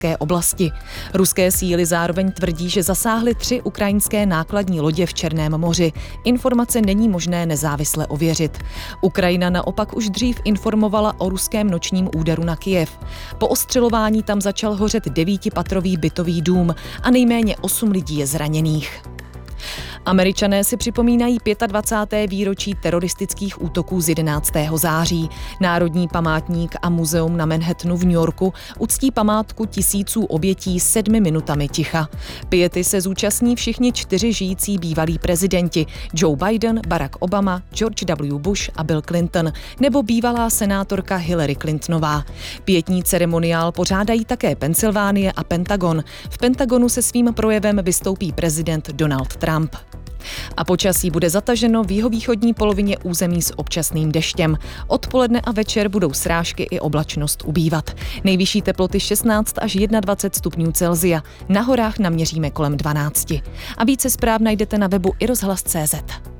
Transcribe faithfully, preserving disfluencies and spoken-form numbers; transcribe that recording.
Donetské oblasti. Ruské síly zároveň tvrdí, že zasáhly tři ukrajinské nákladní lodě v Černém moři. Informace není možné nezávisle ověřit. Ukrajina naopak už dřív informovala o ruském nočním úderu na Kyjev. Po ostřelování tam začal hořet devítipatrový bytový dům a nejméně osm lidí je zraněných. Američané si připomínají dvacáté páté výročí teroristických útoků z jedenáctého září. Národní památník a muzeum na Manhattanu v New Yorku uctí památku tisíců obětí sedmi minutami ticha. Piety se zúčastní všichni čtyři žijící bývalí prezidenti: Joe Biden, Barack Obama, George W. Bush a Bill Clinton, nebo bývalá senátorka Hillary Clintonová. Pietní ceremoniál pořádají také Pensylvánie a Pentagon. V Pentagonu se svým projevem vystoupí prezident Donald Trump. A počasí bude zataženo v jihovýchodní polovině území s občasným deštěm. Odpoledne a večer budou srážky i oblačnost ubývat. Nejvyšší teploty šestnáct až dvacet jedna stupňů Celsia. Na horách naměříme kolem dvanáct. A více zpráv najdete na webu i rozhlas tečka cé zet.